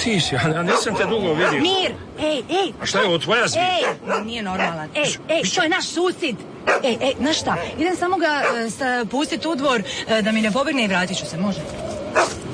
ti si? Ja nisam te dugo vidio. Mir! Ej! A šta je ovo, tvoja zmija? Ej, nije normalan. Ej, to je naš susjed. Ej, znaš šta? Idem samo ga pustit u dvor da mi ne pobegne i vratit ću se, može?